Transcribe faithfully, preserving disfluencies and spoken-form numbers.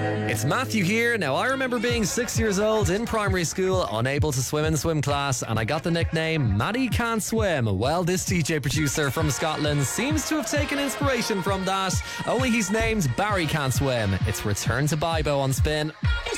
It's Matthew here. Now, I remember being six years old in primary school, unable to swim in swim class, and I got the nickname Maddie Can't Swim. Well, this D J producer from Scotland seems to have taken inspiration from that, only he's named Barry Can't Swim. It's Return to Bibo on Spin.